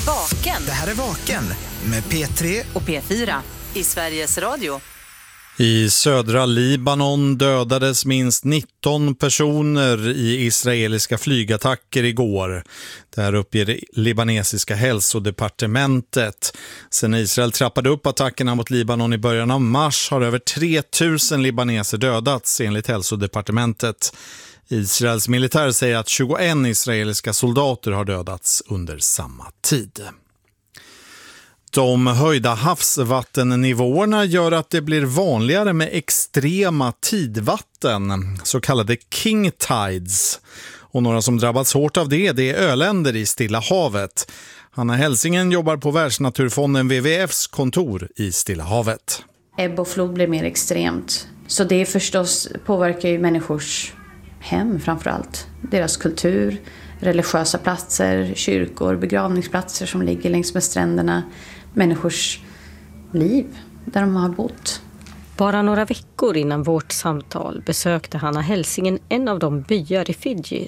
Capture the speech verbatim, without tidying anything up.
Vaken. Det här är Vaken med P tre och P fyra i Sveriges Radio. I södra Libanon dödades minst nitton personer i israeliska flygattacker igår. Det här uppger det libanesiska hälsodepartementet. Sen Israel trappade upp attackerna mot Libanon i början av mars har över tre tusen libaneser dödats enligt hälsodepartementet. Israels militär säger att tjugoett israeliska soldater har dödats under samma tid. De höjda havsvattennivåerna gör att det blir vanligare med extrema tidvatten, så kallade king tides. Och några som drabbats hårt av det, det är öländer i Stilla havet. Hanna Hälsingen jobbar på Världsnaturfonden W W F:s kontor i Stilla havet. Ebb och flod blir mer extremt. Så det förstås påverkar ju människors hem framförallt. Deras kultur, religiösa platser, kyrkor, begravningsplatser som ligger längs med stränderna. Människors liv där de har bott. Bara några veckor innan vårt samtal besökte Hanna Hälsingen en av de byar i Fiji